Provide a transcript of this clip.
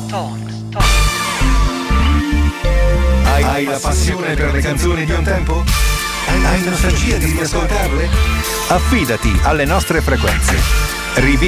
Hai la passione per le canzoni di un tempo? Hai nostalgia di riascoltarle? Affidati alle nostre frequenze.